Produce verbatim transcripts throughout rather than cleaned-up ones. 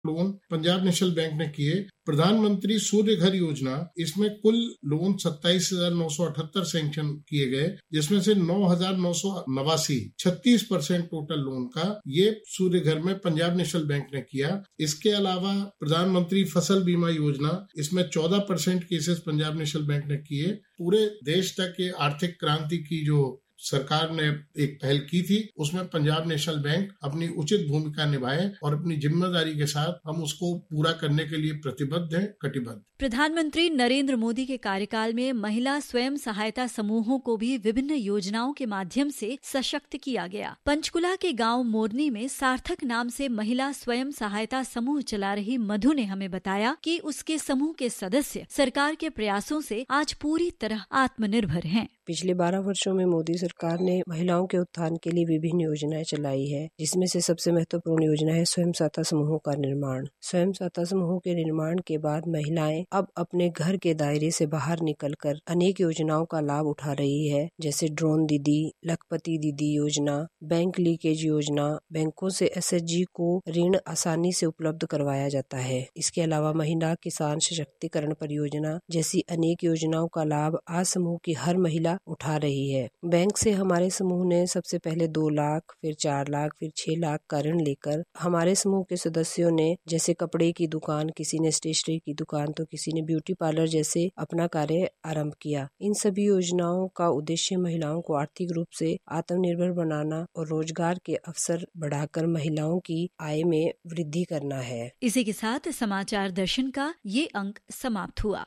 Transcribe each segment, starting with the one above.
Loan Punjab national bank ने किए। प्रधानमंत्री सूर्य घर योजना, इसमें कुल लोन सत्ताईस हजार नौ सौ अठहत्तर सैंक्शन किए गए, जिसमें से नौ हजार नौ सौ नवासी छत्तीस परसेंट टोटल लोन का ये सूर्य घर में पंजाब नेशनल बैंक ने किया। इसके अलावा प्रधानमंत्री फसल बीमा योजना, इसमें चौदह percent cases Punjab national bank ने किए। पूरे देश तक ये आर्थिक क्रांति की जो सरकार ने एक पहल की थी, उसमें पंजाब नेशनल बैंक अपनी उचित भूमिका निभाए और अपनी जिम्मेदारी के साथ हम उसको पूरा करने के लिए प्रतिबद्ध हैं, कटिबद्ध। प्रधानमंत्री नरेंद्र मोदी के कार्यकाल में महिला स्वयं सहायता समूहों को भी विभिन्न योजनाओं के माध्यम से सशक्त किया गया। पंचकुला के गांव मोरनी में सार्थक नाम से महिला स्वयं सहायता समूह चला रही मधु ने हमें बताया कि उसके समूह के सदस्य सरकार के प्रयासों से आज पूरी तरह आत्मनिर्भर हैं। पिछले बारह वर्षों में मोदी सरकार ने महिलाओं के उत्थान के लिए विभिन्न योजनाएं चलाई है, जिसमें से सबसे महत्वपूर्ण योजना है स्वयं सहायता समूहों का निर्माण। स्वयं सहायता समूहों के निर्माण के बाद महिलाएं अब अपने घर के दायरे से बाहर निकलकर अनेक योजनाओं का लाभ उठा रही है, जैसे ड्रोन दीदी, लखपति दीदी योजना, बैंक लीकेज योजना। बैंकों से एसएचजी को ऋण आसानी से उपलब्ध करवाया जाता है। इसके अलावा महिला किसान सशक्तिकरण परियोजना जैसी अनेक योजनाओं का लाभ आज समूह की हर महिला उठा रही है। बैंक से हमारे समूह ने सबसे पहले दो लाख, फिर चार लाख, फिर छह लाख का ऋण लेकर हमारे समूह के सदस्यों ने जैसे कपड़े की दुकान, किसी ने स्टेशनरी की दुकान, तो किसी ने ब्यूटी पार्लर जैसे अपना कार्य आरंभ किया। इन सभी योजनाओं का उद्देश्य महिलाओं को आर्थिक रूप से आत्मनिर्भर बनाना और रोजगार के अवसर बढ़ाकर महिलाओं की आय में वृद्धि करना है। इसी के साथ समाचार दर्शन का ये अंक समाप्त हुआ।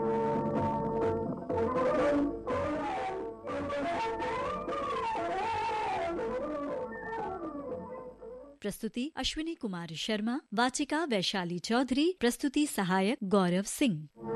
प्रस्तुति अश्विनी कुमार शर्मा, वाचिका वैशाली चौधरी, प्रस्तुति सहायक गौरव सिंह।